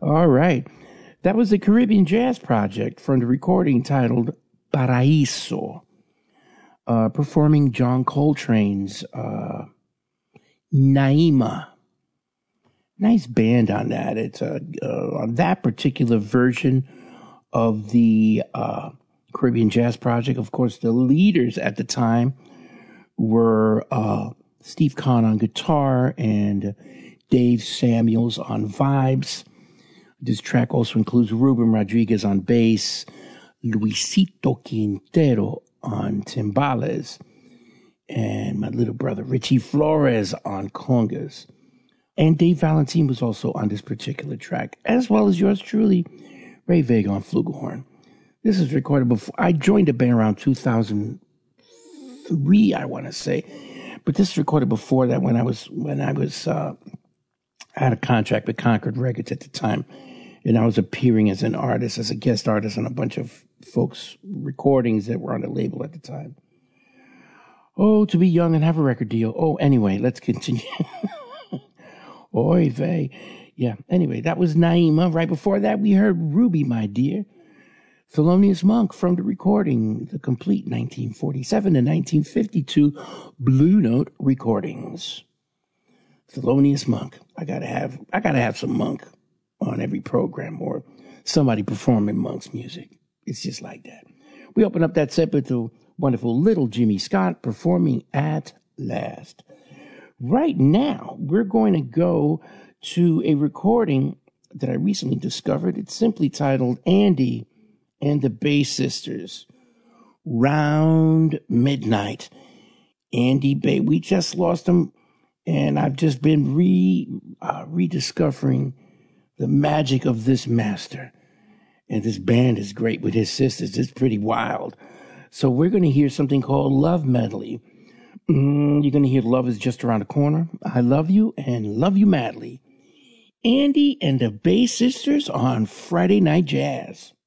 All right. That was the Caribbean Jazz Project from the recording titled Paraíso, performing John Coltrane's Naima. Nice band on that. It's on that particular version of the Caribbean Jazz Project. Of course, the leaders at the time were Steve Kahn on guitar and Dave Samuels on vibes. This track also includes Ruben Rodriguez on bass, Luisito Quintero on timbales, and my little brother Richie Flores on congas. And Dave Valentine was also on this particular track, as well as yours truly, Ray Vega on flugelhorn. This is recorded before I joined the band around 2003, I want to say, but this is recorded before that when I had a contract with Concord Records at the time, and I was appearing as an artist, as a guest artist on a bunch of folks' recordings that were on the label at the time. Oh, to be young and have a record deal. Oh, anyway, let's continue. Oy vey. Yeah, anyway, that was Naima. Right before that, we heard Ruby, My Dear. Thelonious Monk from the recording, the complete 1947 to 1952 Blue Note recordings. Thelonious Monk. I gotta have some Monk on every program or somebody performing Monk's music. It's just like that. We open up that set with the wonderful little Jimmy Scott performing At Last. Right now, we're going to go to a recording that I recently discovered. It's simply titled Andy and the Bay Sisters, Round Midnight. Andy Bay, we just lost him, and I've just been rediscovering the magic of this master. And this band is great with his sisters. It's pretty wild. So we're going to hear something called Love Medley. You're going to hear Love is Just Around the Corner, I Love You, and Love You Madly. Andy and the Bay Sisters on Friday Night Jazz.